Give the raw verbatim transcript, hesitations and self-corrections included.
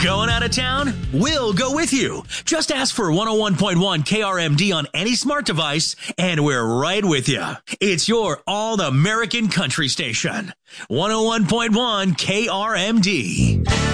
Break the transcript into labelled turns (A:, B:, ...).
A: Going out of town? We'll go with you. Just ask for one oh one point one K R M D on any smart device, and we're right with you. It's your all-American country station. one oh one point one K R M D.